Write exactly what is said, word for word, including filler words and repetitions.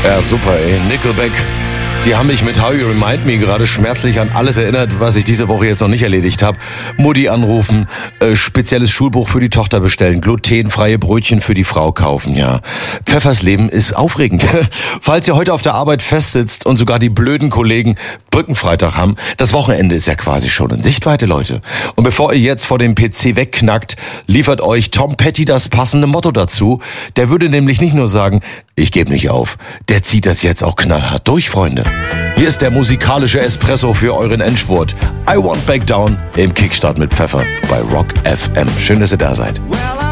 Ja, super, ey. Nickelback. Die haben mich mit How You Remind Me gerade schmerzlich an alles erinnert, was ich diese Woche jetzt noch nicht erledigt habe. Mutti anrufen, äh, spezielles Schulbuch für die Tochter bestellen, glutenfreie Brötchen für die Frau kaufen, ja. Pfeffers Leben ist aufregend. Falls ihr heute auf der Arbeit festsitzt und sogar die blöden Kollegen Brückenfreitag haben, das Wochenende ist ja quasi schon in Sichtweite, Leute. Und bevor ihr jetzt vor dem P C wegknackt, liefert euch Tom Petty das passende Motto dazu. Der würde nämlich nicht nur sagen, ich gebe nicht auf, der zieht das jetzt auch knallhart durch, Freunde. Hier ist der musikalische Espresso für euren Endspurt. I Won't Back Down im Kickstart mit Pfeffer bei Rock F M. Schön, dass ihr da seid. Well,